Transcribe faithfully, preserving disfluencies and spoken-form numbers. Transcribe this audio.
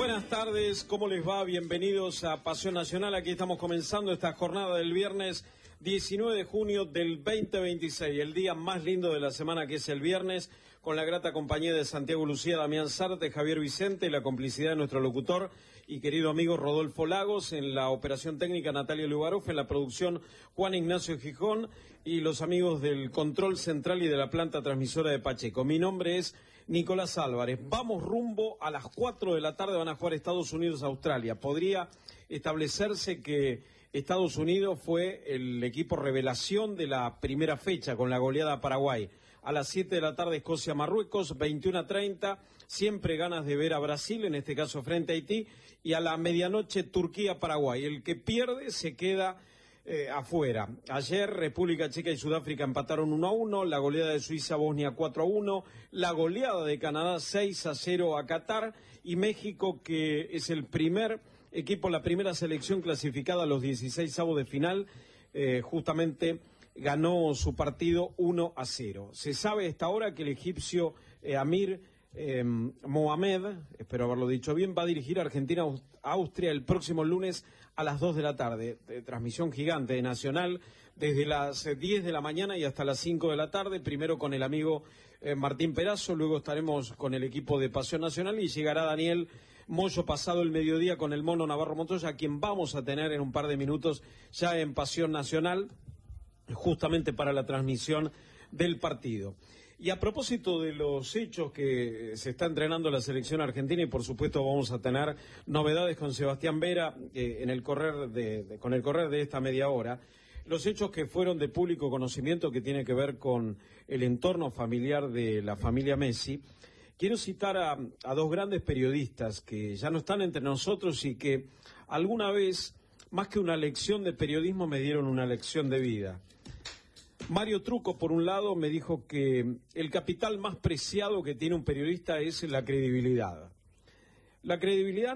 Buenas tardes, ¿cómo les va? Bienvenidos a Pasión Nacional. Aquí estamos comenzando esta jornada del viernes diecinueve de junio del veinte veintiséis, el día más lindo de la semana, que es el viernes, con la grata compañía de Santiago Lucía, Damián Sarte, Javier Vicente y la complicidad de nuestro locutor y querido amigo Rodolfo Lagos, en la operación técnica Natalia Lugaroff, en la producción Juan Ignacio Gijón y los amigos del control central y de la planta transmisora de Pacheco. Mi nombre es Nicolás Álvarez. Vamos rumbo a las cuatro de la tarde, van a jugar Estados Unidos-Australia. Podría establecerse que Estados Unidos fue el equipo revelación de la primera fecha con la goleada a Paraguay. A las siete de la tarde Escocia-Marruecos, veintiuno a treinta, siempre ganas de ver a Brasil, en este caso frente a Haití, y a la medianoche Turquía-Paraguay. El que pierde se queda eh, afuera. Ayer República Checa y Sudáfrica empataron uno a uno, la goleada de Suiza-Bosnia cuatro a uno, la goleada de Canadá seis a cero a Qatar, y México, que es el primer equipo, la primera selección clasificada a los dieciseisavos de final, eh, justamente ganó su partido uno a cero. Se sabe a esta hora que el egipcio eh, Amir eh, Mohamed, espero haberlo dicho bien, va a dirigir a Argentina a Austria el próximo lunes a las dos de la tarde. De transmisión gigante de Nacional desde las diez de la mañana y hasta las cinco de la tarde, primero con el amigo eh, Martín Perazo, luego estaremos con el equipo de Pasión Nacional y llegará Daniel Moyo pasado el mediodía con el Mono Navarro Montoya, a quien vamos a tener en un par de minutos ya en Pasión Nacional, justamente para la transmisión del partido. Y a propósito de los hechos que se está entrenando la selección argentina, y por supuesto vamos a tener novedades con Sebastián Vera eh, en el correr de, de, con el correr de esta media hora, los hechos que fueron de público conocimiento que tiene que ver con el entorno familiar de la familia Messi. Quiero citar a, a dos grandes periodistas que ya no están entre nosotros y que alguna vez, más que una lección de periodismo, me dieron una lección de vida. Mario Trucco, por un lado, me dijo que el capital más preciado que tiene un periodista es la credibilidad. La credibilidad